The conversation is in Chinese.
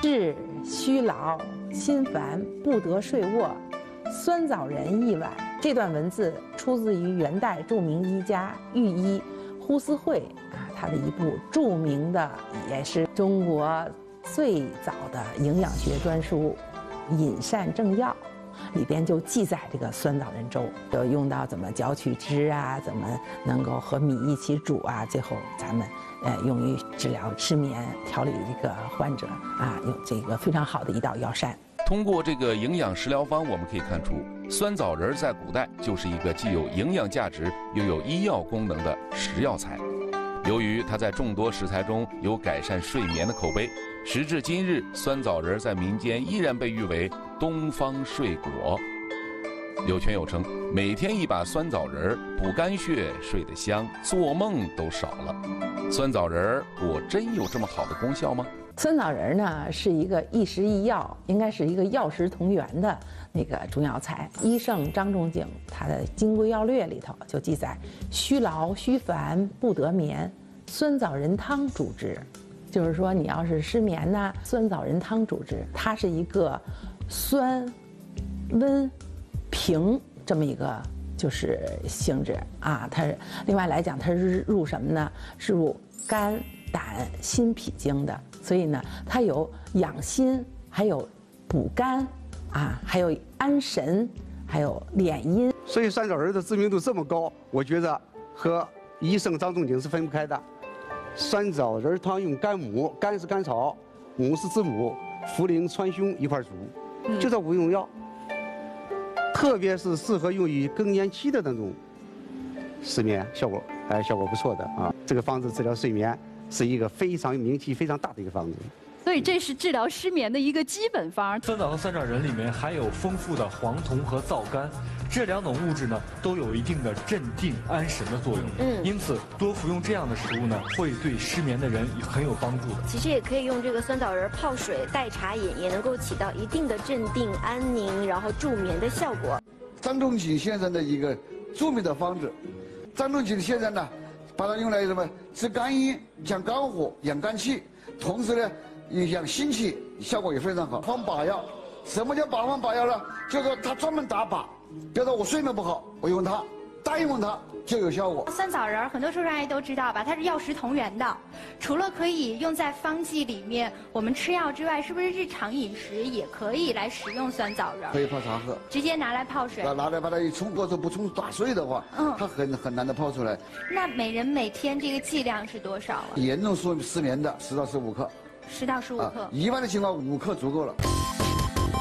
治虚劳心烦不得睡卧，酸枣仁一碗。这段文字出自于元代著名医家御医呼思慧他的一部著名的，也是中国最早的营养学专书《饮膳正要》。里边就记载这个酸枣仁粥，就用到怎么搅取汁啊，怎么能够和米一起煮啊，最后咱们用于治疗失眠、调理这个患者有这个非常好的一道药膳。 通过这个营养食疗方，我们可以看出，酸枣仁在古代就是一个既有营养价值又有医药功能的食药材。由于它在众多食材中有改善睡眠的口碑，时至今日，酸枣仁在民间依然被誉为东方睡果。有权有称，每天一把酸枣仁补肝血，睡得香，做梦都少了。酸枣仁果真有这么好的功效吗？ 酸枣仁呢是一个一食一药，应该是一个药食同源的那个中药材。医圣张仲景他的《金匮要略》里头就记载：虚劳虚烦不得眠，酸枣仁汤主之。就是说，你要是失眠呢，酸枣仁汤主之，它是一个酸、温、平这么一个就是性质啊。它另外来讲，它是入什么呢？是入肝、胆、心、脾经的。所以呢，它有养心，还有补肝还有安神，还有敛阴。 所以酸枣仁的知名度这么高，我觉得和医圣张仲景是分不开的。酸枣仁汤用干母，干是甘草，母是知母，茯苓、川芎一块煮，就这5用药，特别是适合用于更年期的那种失眠，效果不错的啊。这个方子治疗睡眠是一个非常名气非常大的一个方子。 所以这是治疗失眠的一个基本方。 酸枣和酸枣仁里面含有丰富的黄酮和皂苷，这2种物质呢都有一定的镇定安神的作用。因此多服用这样的食物呢，会对失眠的人很有帮助的。 其实也可以用这个酸枣仁泡水代茶饮，也能够起到一定的镇定安宁，然后助眠的效果。 张仲景先生的一个著名的方子，张仲景先生呢，把它用来什么治肝阴、降肝火、养肝气，同时呢养心气，效果也非常好。方把药，什么叫把方把药呢？就是说它专门打靶，比如说我睡眠不好，我用它，单用它就有效果。 酸枣仁很多受伤人都知道吧，它是药食同源的。除了可以用在方剂里面，我们吃药之外，是不是日常饮食也可以来食用酸枣仁？ 可以泡茶喝， 直接拿来泡水。 拿来把它一冲，或者不冲打碎的话，它很难的泡出来。 那每人每天这个剂量是多少啊？ 严重失眠的10到15克。 10到15克。 一般的情况5克足够了。